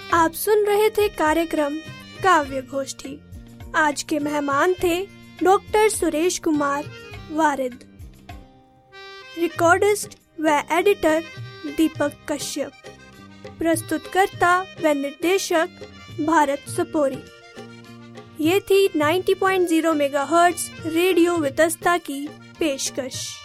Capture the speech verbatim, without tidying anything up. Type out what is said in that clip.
आप सुन रहे थे कार्यक्रम काव्य गोष्ठी। आज के मेहमान थे डॉक्टर सुरेश कुमार वारिद, रिकॉर्डिस्ट व एडिटर दीपक कश्यप, प्रस्तुतकर्ता व निर्देशक भारत सपोरी। ये थी नब्बे पॉइंट शून्य मेगाहर्ट्ज रेडियो वितस्ता की पेशकश।